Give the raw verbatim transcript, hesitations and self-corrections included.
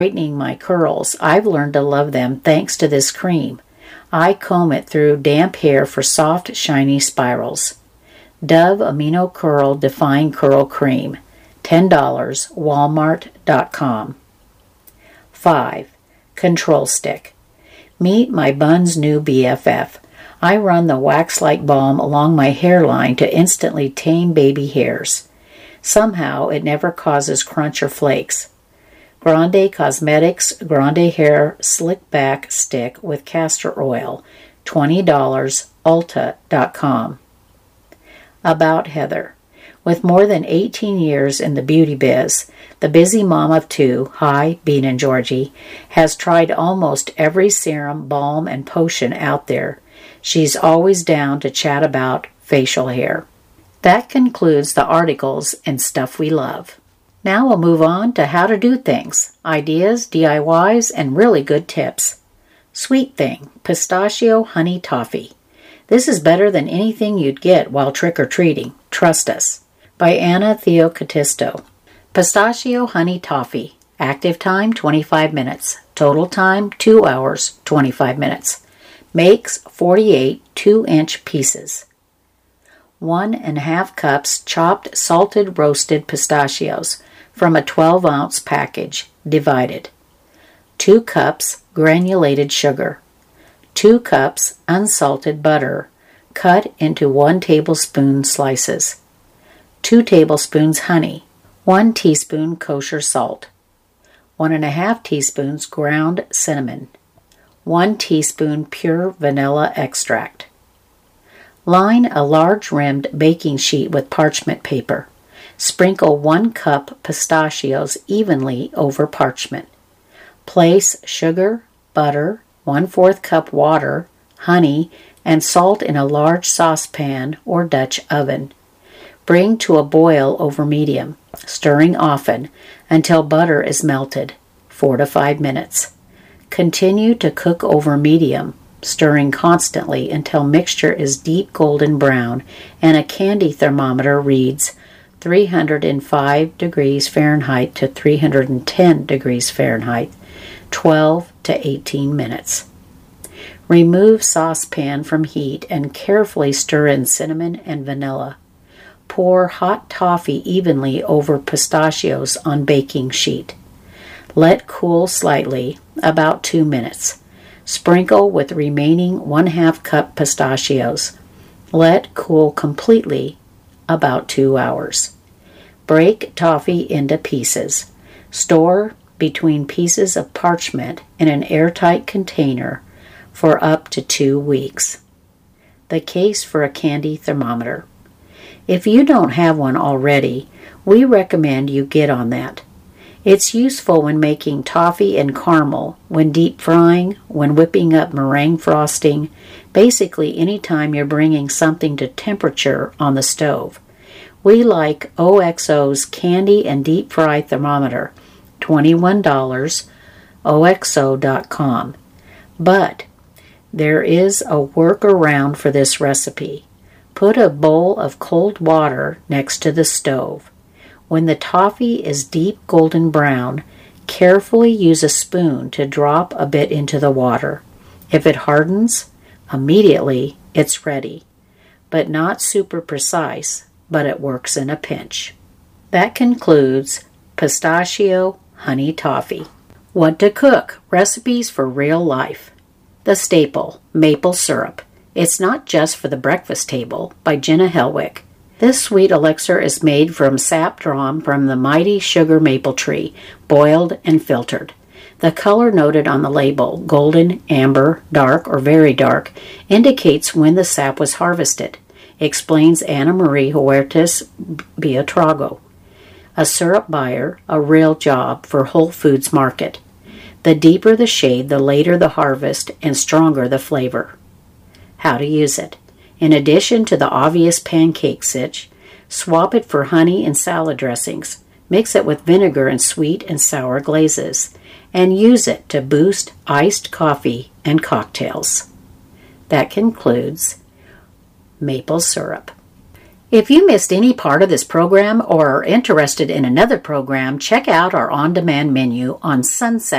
Straightening my curls, I've learned to love them thanks to this cream. I comb it through damp hair for soft, shiny spirals. Dove Amino Curl Define Curl Cream, ten dollars, walmart dot com. five. Control Stick. Meet my bun's new B F F. I run the wax-like balm along my hairline to instantly tame baby hairs. Somehow, it never causes crunch or flakes. Grande Cosmetics Grande Hair Slick Back Stick with Castor Oil, twenty dollars, ulta dot com. About Heather. With more than eighteen years in the beauty biz, the busy mom of two, hi, Bean and Georgie, has tried almost every serum, balm, and potion out there. She's always down to chat about facial hair. That concludes the articles and stuff we love. Now we'll move on to how to do things, ideas, D I Ys, and really good tips. Sweet Thing, Pistachio Honey Toffee. This is better than anything you'd get while trick-or-treating. Trust us. By Anna Theocatisto. Pistachio Honey Toffee. Active time, twenty-five minutes. Total time, two hours, twenty-five minutes. Makes forty-eight two-inch pieces. One and a half cups chopped salted roasted pistachios from a twelve-ounce package, divided. Two cups granulated sugar. Two cups unsalted butter, cut into one tablespoon slices. Two tablespoons honey. One teaspoon kosher salt. One and a half teaspoons ground cinnamon. One teaspoon pure vanilla extract. Line a large-rimmed baking sheet with parchment paper. Sprinkle one cup pistachios evenly over parchment. Place sugar, butter, one-fourth cup water, honey, and salt in a large saucepan or Dutch oven. Bring to a boil over medium, stirring often until butter is melted, four to five minutes. Continue to cook over medium, stirring constantly until mixture is deep golden brown and a candy thermometer reads three hundred five degrees Fahrenheit to three hundred ten degrees Fahrenheit, twelve to eighteen minutes. Remove saucepan from heat and carefully stir in cinnamon and vanilla. Pour hot toffee evenly over pistachios on baking sheet. Let cool slightly, about two minutes. Sprinkle with remaining one-half cup pistachios. Let cool completely, about two hours. Break toffee into pieces. Store between pieces of parchment in an airtight container for up to two weeks. The case for a candy thermometer. If you don't have one already, we recommend you get on that. It's useful when making toffee and caramel, when deep frying, when whipping up meringue frosting, basically any time you're bringing something to temperature on the stove. We like O X O's Candy and Deep Fry Thermometer, twenty-one dollars, O X O dot com. But there is a workaround for this recipe. Put a bowl of cold water next to the stove. When the toffee is deep golden brown, carefully use a spoon to drop a bit into the water. If it hardens, immediately it's ready. But not super precise, but it works in a pinch. That concludes Pistachio Honey Toffee. What to cook? Recipes for real life. The staple, maple syrup. It's not just for the breakfast table, by Jenna Helwick. This sweet elixir is made from sap drawn from the mighty sugar maple tree, boiled and filtered. The color noted on the label, golden, amber, dark, or very dark, indicates when the sap was harvested, explains Ana Marie Huertas Beatrago, a syrup buyer, a real job for Whole Foods Market. The deeper the shade, the later the harvest, and stronger the flavor. How to use it. In addition to the obvious pancake sitch, swap it for honey and salad dressings. Mix it with vinegar and sweet and sour glazes, and use it to boost iced coffee and cocktails. That concludes maple syrup. If you missed any part of this program or are interested in another program, check out our on-demand menu on sunsound